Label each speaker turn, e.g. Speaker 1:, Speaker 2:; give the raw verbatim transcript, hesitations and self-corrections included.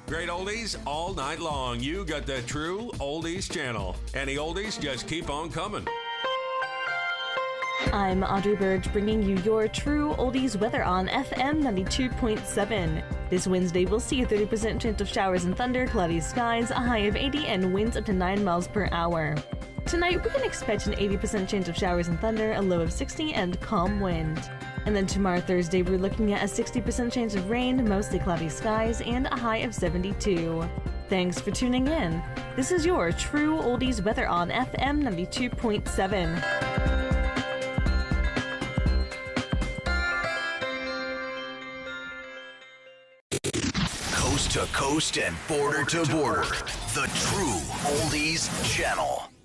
Speaker 1: Great oldies all night long. You got the True Oldies channel. Any oldies, just keep on coming.
Speaker 2: I'm Audrey Burge, bringing you your True Oldies weather on F M ninety-two point seven. This Wednesday, we'll see a thirty percent chance of showers and thunder, cloudy skies, a high of eighty, and winds up to nine miles per hour. Tonight, we can expect an eighty percent chance of showers and thunder, a low of sixty, and calm wind. And then tomorrow, Thursday, we're looking at a sixty percent chance of rain, mostly cloudy skies, and a high of seventy-two. Thanks for tuning in. This is your True Oldies weather on F M ninety-two point seven.
Speaker 3: Coast to coast and border to border. The True Oldies Channel.